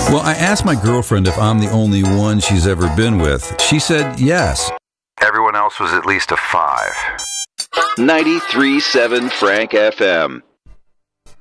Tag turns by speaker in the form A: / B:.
A: Well, I asked my girlfriend if I'm the only one she's ever been with. She said yes.
B: Everyone else was at least a 5.
C: 93.7 Frank FM.